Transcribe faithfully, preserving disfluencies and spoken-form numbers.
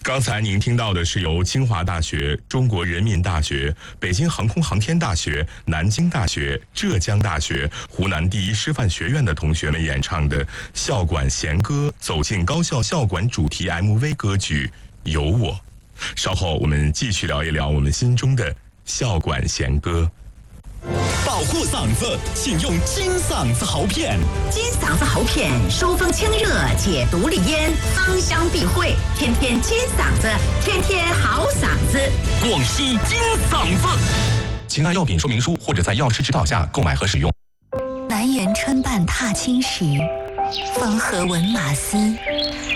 刚才您听到的是由清华大学、中国人民大学、北京航空航天大学、南京大学、浙江大学、湖南第一师范学院的同学们演唱的校管弦歌走进高校校管主题 M V 歌曲《有我》。稍后我们继续聊一聊我们心中的校管弦歌。 保护嗓子，请用金嗓子喉片。 金嗓子喉片，收风清热，解毒利咽，芳香避秽，天天金嗓子，天天好嗓子。 广西金嗓子。请按药品说明书或者在药师指导下购买和使用。 南园春半踏青时，芳荷闻马嘶，